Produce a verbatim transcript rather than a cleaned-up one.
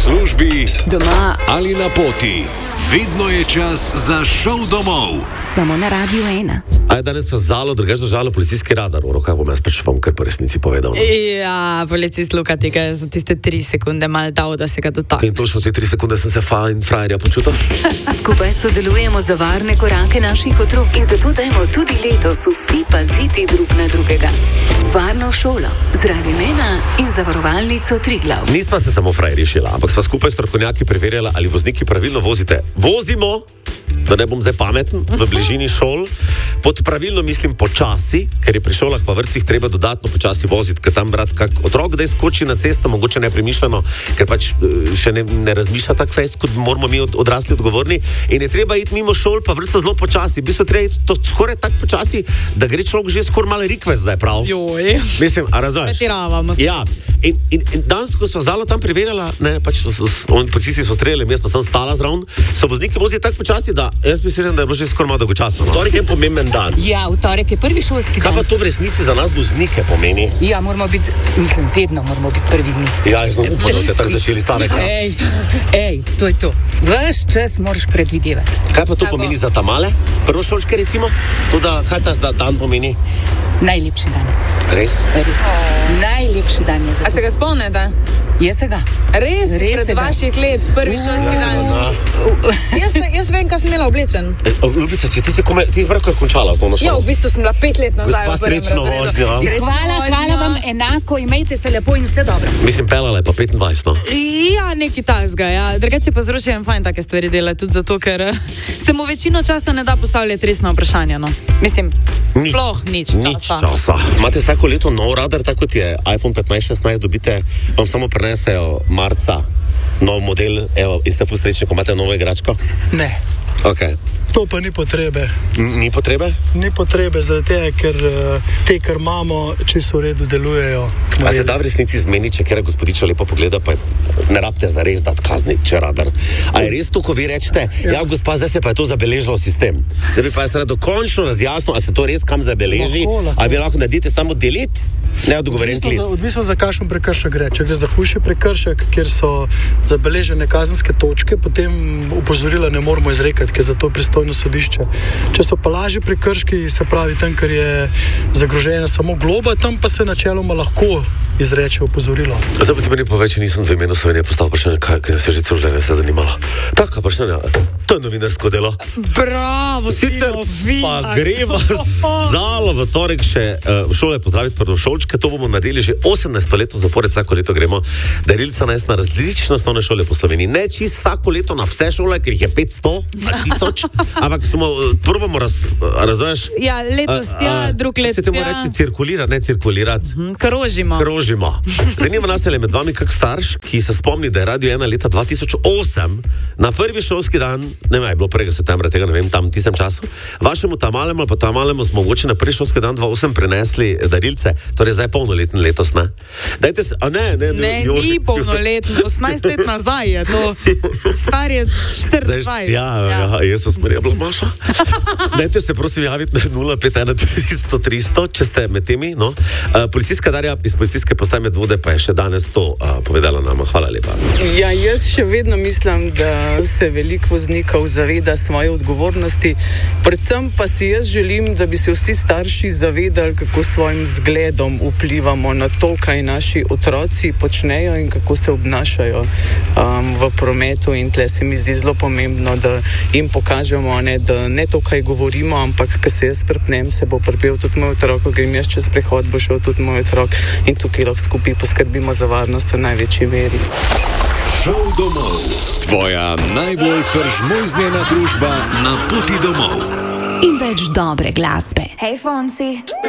službi, doma ali na poti. Vedno je čas za šov domov. Samo na Radiu ena. A je danes v Zalo, drugače držalo policijski radar, v rokah bom jaz pač vam kar po resnici povedal. No? Ja, policist Luka tega za tiste tri sekunde mal dal, da se ga dotakne. In točno te tri sekunde sem se fajn frajerja počutil. Skupaj sodelujemo za varne korake naših otrok in zato dajmo tudi letos vsi paziti drug na drugega. Varno šolo z Radiem ena in zavarovalnico Triglav. Nisva se samo frajer rešila, ampak sva skupaj s strokovnjaki preverjala, ali vozniki pravilno vozite. Vozimo, da ne bom zdaj pameten, v bližini šol. Pod pravilno mislim počasi, ker je pri šolah pa vrtcih treba dodatno počasi voziti, ker tam brat kak otrok, da skoči na cesto, mogoče nepremišljeno, ker pač še ne, ne razmišlja tak fest, kot moramo mi od, odrasli odgovorni. In je treba iti mimo šol, pa vrtca zelo počasi. V bistvu treba iti to skoraj tak počasi, da gre človek že skoraj malo rikvest, da je prav. Joj. Mislim, a razumeš? Pretiravamo. Ja. In, in, in danes, ko smo Zalo tam preverjala, ne, pač oni policisti so streljali, jaz pa sem stala zraven, so vozniki vozili tako počasi, da jaz mislim, da je bilo že skoraj malo dolgočasno. No? Torek je pomemben dan. Ja, v torek je prvi šolski dan. Kaj pa to v resnici za nas voznike pomeni? Ja, moramo biti, mislim, vedno moramo biti prvi dni. Ja, jaz sem upal, da ste tako začeli stavek. Ej, ej, to je to. Ves čas moraš predvidevati. Kaj pa to Tako. pomeni za tamale? Prvošolčke recimo? To, da, kaj ta dan pomeni? Najlepši dan. Res? Res. Najlepši dan je za A to. se ga spomnite? Jaz se ga. Res, Res pred se ga. vaših let, prvi šolski dan. Jaz, jaz vem, kaj sem imela oblečen. E, Ljubica, če ti si kome, ti si pravkar končala osnovno šolo. Ja, v bistvu sem bila pet let nazaj. Gospa, v prvem srečno razredu. vožnjo. Srečno Hvala, vožnjo. hvala vam enako, imejte se lepo in vse dobro. Mislim, pelala je pa petindvajset, no. Ja, neki tasga, ja. Drugače pa z Rošijem fajn take stvari delati, tudi zato, ker eh, se mu večino časa ne da postavljati resna vprašanja, no. Mislim, Nič. sploh nič časa. Nič časa. Imate vsako leto nov radar, tako kot je iPhone petnajst šestnajst, dobite, vam samo prenesejo marca nov model, evo, ste ful srečni, ko imate novo igračko? Ne, Ok. to pa ni potrebe. N- Ni potrebe? Ni potrebe zaradi tega, ker uh, te, kar imamo, čisto v redu delujejo. A se da v resnici zmeniti, če kera gospodiča lepo pogleda, pa ne rabite za res dati kazni, če radar. A je res to, ko vi rečete, ja, gospa, zdaj se pa je to zabeležilo v sistem. Zdaj bi pa jaz rad dokončno razjasnil, a se to res kam zabeleži, Lahko, lahko. a vi lahko naredite samo delete, neodgovoren Odvisno klic. za, odvisno za kakšen prekršek gre. Če gre za hujši prekršek, kjer so zabeležene kazenske točke, potem opozorila ne moramo izrekati, ker je za to pristojno sodišče. Če so pa lažji prekrški, se pravi tam, ker je zagrožena samo globa, tam pa se načeloma lahko izreče opozorilo. Zdaj pa ti meni povej, če nisem v imenu Slovenije postavil vprašanje, kaj, kaj se že celo življenje vse zanimalo. Taka vprašanja, to je novinarsko delo. Bravo, Sicer Tino, vi. pa greva Zalo v torek še uh, v šole pozdraviti prvošolčke, to bomo naredili že osemnajsto leto zapored, vsako leto gremo darilca nas na različne osnovne šole po Sloveniji. Ne čisto vsako leto na vse šole, ker jih je petsto, a tisoč, ampak smo, uh, probamo raz, uh, razumeš? Ja, letos tja, drug let Se te mora tja. reči cirkulirati, ne cirkulirati. Krožimo. Krožimo. Zanima nas, ali je med vami kak starš, ki se spomni, da je Radio ena leta dva tisoč osem na prvi šolski dan, ne vem, je bilo prvega septembra, tega ne vem, tam tistem času, vašemu tamalemu ali pa tamalemu smo mogoče na prvi šolski dan dva tisoč osem prenesli darilce, torej zdaj polnoletni letos, ne? Dajte se, a ne, ne, Ne, Jože- ni polnoletno, osemnajst let nazaj je to. Star je štiriindvajset. Zdaj, ja, ja, ja, jaz sem smerja bila Maša. Dajte se prosim javiti na nula pet ena tristo tristo, če ste med temi, no. Uh, policijska Darja iz policijske postaje Medvode pa je še danes to uh, povedala nama. Hvala lepa. Ja, jaz še vedno mislim, da se veliko voznikov zaveda svoje odgovornosti. Predvsem pa si jaz želim, da bi se vsi starši zavedali, kako s svojim zgledom vplivamo na to, kaj naši otroci počnejo in kako se obnašajo um, v prometu. In tle se mi zdi zelo pomembno, da jim pokažemo, ne, da ne to, kaj govorimo, ampak ko se jaz prepnem, se bo prepel tudi moj otrok, ko grem jaz čez prehod, bo šel tudi moj otrok in tukaj lahko skupaj poskrbimo za varnost v največji meri. Šov domov. Tvoja najbolj kržmojznjena družba na poti domov. In več dobre glasbe. Hej, Fonsi.